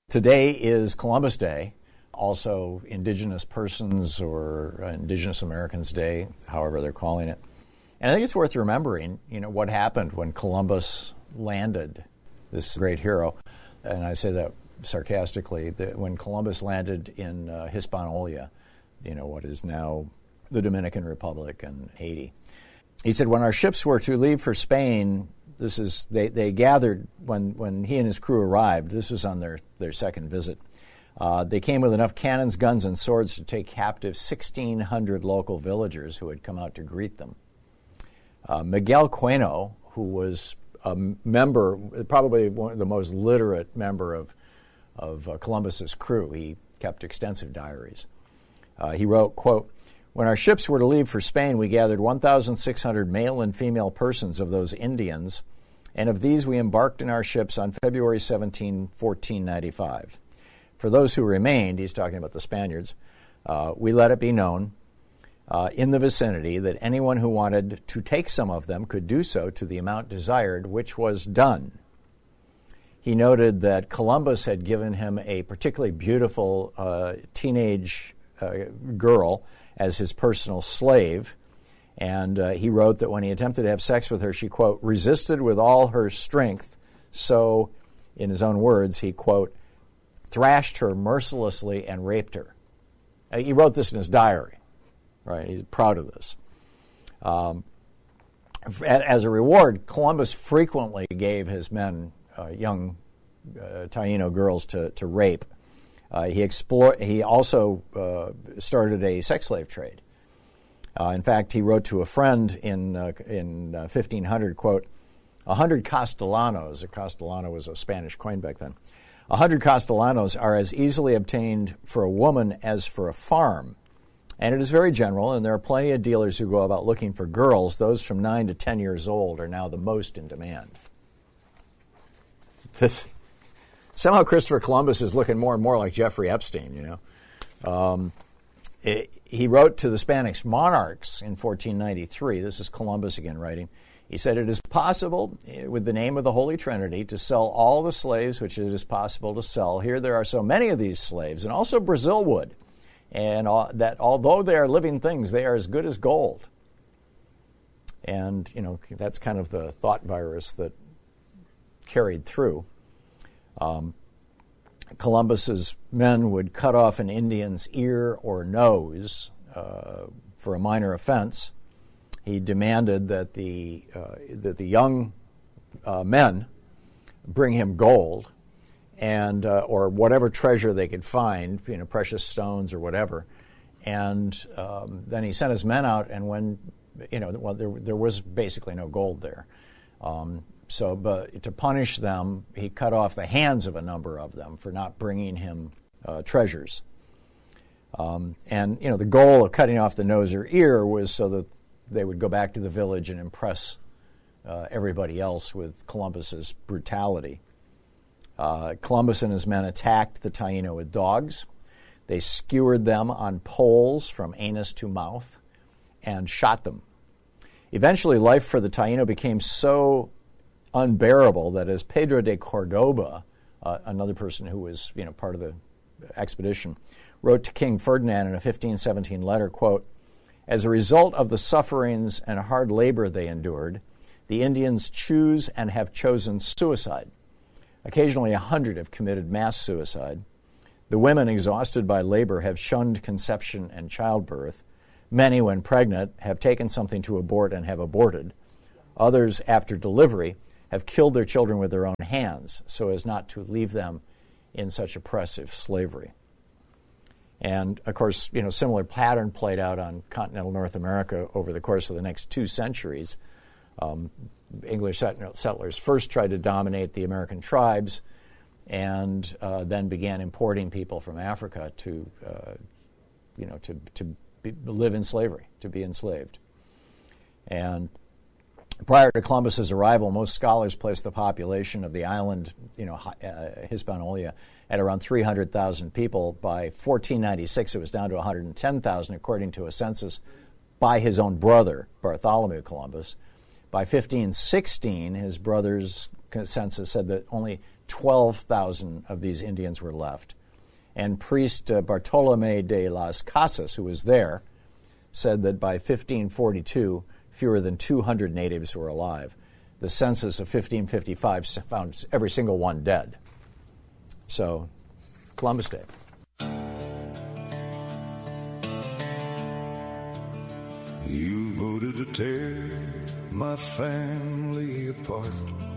Today is Columbus Day, also Indigenous Persons or Indigenous Americans Day, however they're calling it. And I think it's worth remembering, what happened when Columbus landed, this great hero. And I say that sarcastically, that when Columbus landed in Hispaniola, what is now the Dominican Republic and Haiti. He said, when our ships were to leave for Spain, they gathered when he and his crew arrived. This was on their second visit. They came with enough cannons, guns, and swords to take captive 1,600 local villagers who had come out to greet them. Miguel Queno, who was a member, probably the most literate member of Columbus's crew, he kept extensive diaries. He wrote, quote, when our ships were to leave for Spain, we gathered 1,600 male and female persons of those Indians, and of these we embarked in our ships on February 17, 1495. For those who remained, he's talking about the Spaniards, we let it be known in the vicinity that anyone who wanted to take some of them could do so to the amount desired, which was done. He noted that Columbus had given him a particularly beautiful teenage girl as his personal slave, and he wrote that when he attempted to have sex with her, she, quote, resisted with all her strength, so, in his own words, he, quote, thrashed her mercilessly and raped her. He wrote this in his diary, right? He's proud of this. As a reward, Columbus frequently gave his men young Taino girls to rape. He also started a sex slave trade. In fact, he wrote to a friend in 1500, quote, 100 castellanos, a castellano was a Spanish coin back then, 100 castellanos are as easily obtained for a woman as for a farm. And it is very general, and there are plenty of dealers who go about looking for girls. Those from 9 to 10 years old are now the most in demand. Somehow Christopher Columbus is looking more and more like Jeffrey Epstein, He wrote to the Spanish monarchs in 1493. This is Columbus again writing. He said, it is possible, with the name of the Holy Trinity, to sell all the slaves which it is possible to sell. Here there are so many of these slaves, and also Brazil wood, and that although they are living things, they are as good as gold. And, that's kind of the thought virus that carried through. Columbus's men would cut off an Indian's ear or nose for a minor offense. He demanded that the young men bring him gold and or whatever treasure they could find, precious stones or whatever. And then he sent his men out, and when there was basically no gold there. But to punish them, he cut off the hands of a number of them for not bringing him treasures. The goal of cutting off the nose or ear was so that they would go back to the village and impress everybody else with Columbus's brutality. Columbus and his men attacked the Taino with dogs. They skewered them on poles from anus to mouth and shot them. Eventually, life for the Taino became so unbearable that as Pedro de Cordoba, another person who was part of the expedition, wrote to King Ferdinand in a 1517 letter, quote, as a result of the sufferings and hard labor they endured, the Indians choose and have chosen suicide. Occasionally 100 have committed mass suicide. The women, exhausted by labor, have shunned conception and childbirth. Many, when pregnant, have taken something to abort and have aborted. Others, after delivery, have killed their children with their own hands so as not to leave them in such oppressive slavery. And, of course, similar pattern played out on continental North America over the course of the next 2 centuries. English settlers first tried to dominate the American tribes and then began importing people from Africa to live in slavery, to be enslaved. And prior to Columbus's arrival, most scholars placed the population of the island, Hispaniola, at around 300,000 people. By 1496, it was down to 110,000, according to a census by his own brother, Bartholomew Columbus. By 1516, his brother's census said that only 12,000 of these Indians were left. And priest Bartolome de las Casas, who was there, said that by 1542, fewer than 200 natives were alive. The census of 1555 found every single one dead. So, Columbus Day. You voted to tear my family apart.